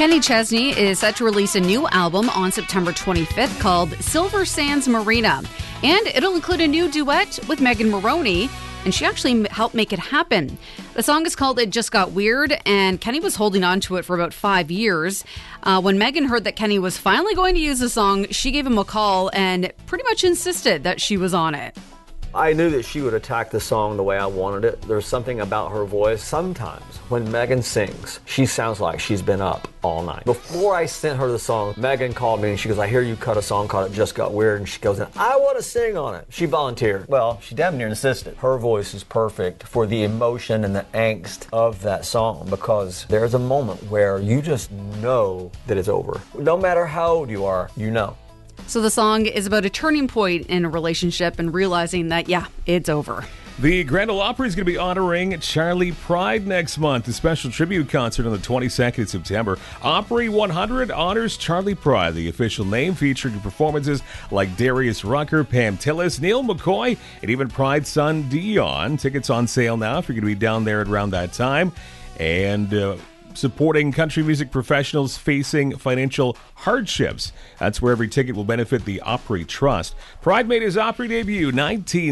Kenny Chesney is set to release a new album on September 25th called Silver Sands Marina. And it'll include a new duet with Megan Moroney, and she actually helped make it happen. The song is called It Just Got Weird, and Kenny was holding on to it for about 5 years. When Megan heard that Kenny was finally going to use the song, she gave him a call and pretty much insisted that she was on it. I knew that she would attack the song the way I wanted it. There's something about her voice. Sometimes when Megan sings, she sounds like she's been up all night. Before I sent her the song, Megan called me and she goes, I hear you cut a song called It Just Got Weird. And she goes, I want to sing on it. She volunteered. Well, she damn near insisted. Her voice is perfect for the emotion and the angst of that song, because there's a moment where you just know that it's over. No matter how old you are, you know. So the song is about a turning point in a relationship and realizing that, yeah, it's over. The Grand Ole Opry is going to be honoring Charley Pride next month. A special tribute concert on the 22nd of September. Opry 100 honors Charley Pride, the official name, featuring performances like Darius Rucker, Pam Tillis, Neil McCoy, and even Pride's son Dion. Tickets on sale now if you're going to be down there at around that time. And supporting country music professionals facing financial hardships. That's where every ticket will benefit the Opry Trust. Pride made his Opry debut in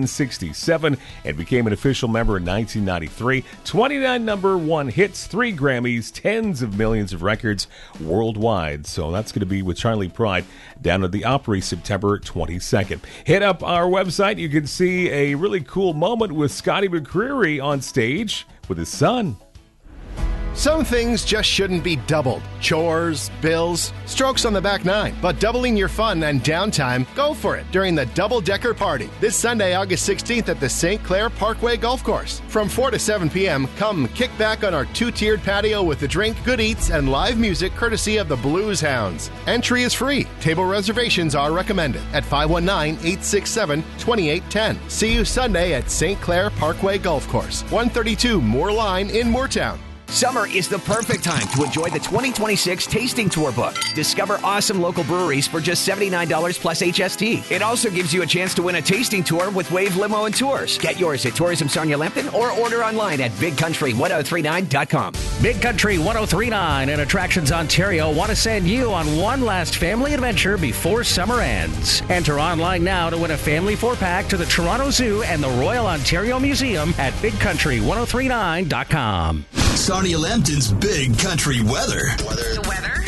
1967 and became an official member in 1993. 29 number one hits, 3 Grammys, tens of millions of records worldwide. So that's going to be with Charley Pride down at the Opry September 22nd. Hit up our website. You can see a really cool moment with Scotty McCreery on stage with his son. Some things just shouldn't be doubled. Chores, bills, strokes on the back nine. But doubling your fun and downtime, go for it during the Double Decker Party. This Sunday, August 16th at the St. Clair Parkway Golf Course. From 4 to 7 p.m., come kick back on our 2-tiered patio with a drink, good eats, and live music courtesy of the Blues Hounds. Entry is free. Table reservations are recommended at 519-867-2810. See you Sunday at St. Clair Parkway Golf Course, 132 Moore Line in Moortown. Summer is the perfect time to enjoy the 2026 Tasting Tour book. Discover awesome local breweries for just $79 plus HST. It also gives you a chance to win a tasting tour with Wave Limo and Tours. Get yours at Tourism Sarnia Lambton or order online at BigCountry1039.com. Big Country 1039 and Attractions Ontario want to send you on one last family adventure before summer ends. Enter online now to win a family 4-pack to the Toronto Zoo and the Royal Ontario Museum at BigCountry1039.com. Sarnia Lambton's Big Country weather. The weather.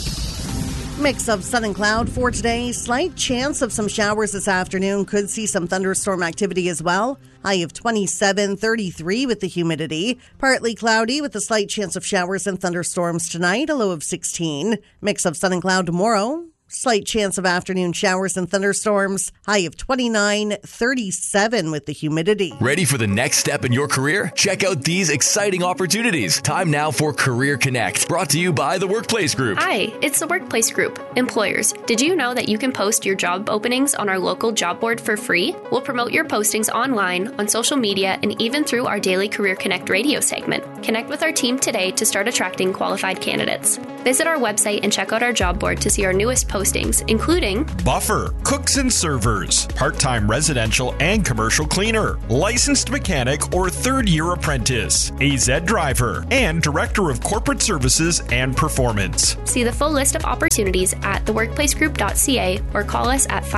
Mix of sun and cloud for today. Slight chance of some showers this afternoon. Could see some thunderstorm activity as well. High of 27, 33 with the humidity. Partly cloudy with a slight chance of showers and thunderstorms tonight. A low of 16. Mix of sun and cloud tomorrow. Slight chance of afternoon showers and thunderstorms. High of 29, 37 with the humidity. Ready for the next step in your career? Check out these exciting opportunities. Time now for Career Connect, brought to you by the Workplace Group. Hi, it's the Workplace Group. Employers, did you know that you can post your job openings on our local job board for free? We'll promote your postings online, on social media, and even through our daily Career Connect radio segment. Connect with our team today to start attracting qualified candidates. Visit our website and check out our job board to see our newest postings, including Buffer, Cooks and Servers, Part-Time Residential and Commercial Cleaner, Licensed Mechanic or Third-Year Apprentice, AZ Driver, and Director of Corporate Services and Performance. See the full list of opportunities at theworkplacegroup.ca or call us at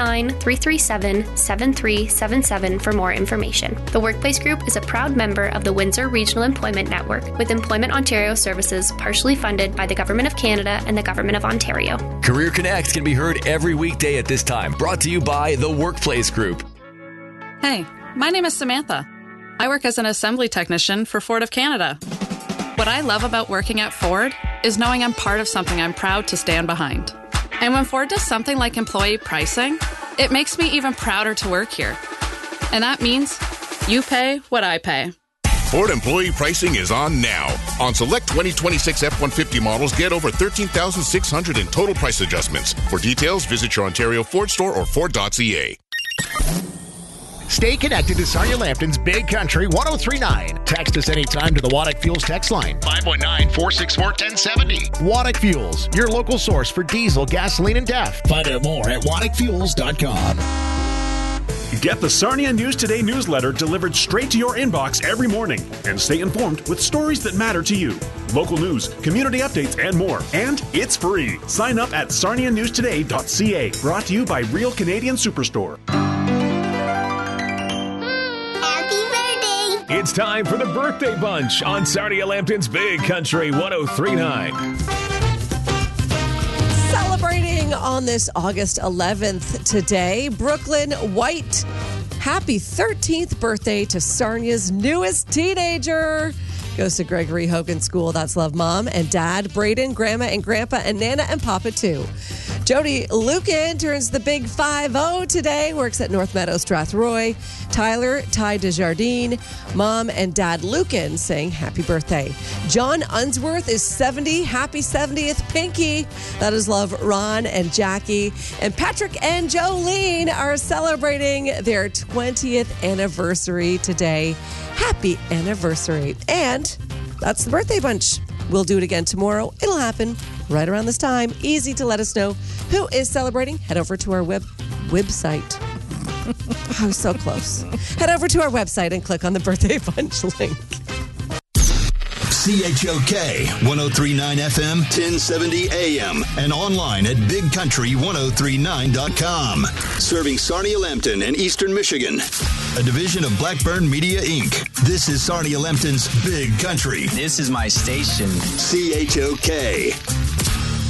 519-337-7377 for more information. The Workplace Group is a proud member of the Windsor Regional Employment Network, with Employment Ontario services partially funded by the Government of Canada and the Government of Ontario. Career Connect can be heard every weekday at this time, brought to you by the Workplace Group. Hey, my name is Samantha. I work as an assembly technician for Ford of Canada. What I love about working at Ford is knowing I'm part of something I'm proud to stand behind. And when Ford does something like employee pricing, it makes me even prouder to work here. And that means you pay what I pay. Ford employee pricing is on now. On select 2026 F-150 models, get over $13,600 in total price adjustments. For details, visit your Ontario Ford store or Ford.ca. Stay connected to Sarnia Lambton's Big Country 1039. Text us anytime to the Waddick Fuels text line, 519-464-1070. Waddick Fuels, your local source for diesel, gasoline, and DEF. Find out more at WaddickFuels.com. Get the Sarnia News Today newsletter delivered straight to your inbox every morning and stay informed with stories that matter to you. Local news, community updates, and more. And it's free. Sign up at sarnianewstoday.ca. Brought to you by Real Canadian Superstore. It's time for the Birthday Bunch on Sarnia Lambton's Big Country 103.9. Celebrating on this August 11th today, Brooklyn White. Happy 13th birthday to Sarnia's newest teenager. Goes to Gregory Hogan School. That's love, Mom and Dad, Braden, Grandma and Grandpa, and Nana and Papa, too. Jody Lucan turns the big 5-0 today, works at North Meadow Strathroy. Tyler Ty Desjardins, Mom and Dad Lucan saying happy birthday. John Unsworth is 70. Happy 70th, Pinky. That is love, Ron and Jackie. And Patrick and Jolene are celebrating their 20th anniversary today. Happy anniversary. And that's the Birthday Bunch. We'll do it again tomorrow. It'll happen right around this time. Easy to let us know who is celebrating. Head over to our website. Oh, so close. Head over to our website and click on the Birthday Bunch link. CHOK 103.9 FM, 1070 AM, and online at bigcountry1039.com. Serving Sarnia Lambton and Eastern Michigan. A division of Blackburn Media, Inc. This is Sarnia Lambton's Big Country. This is my station. CHOK.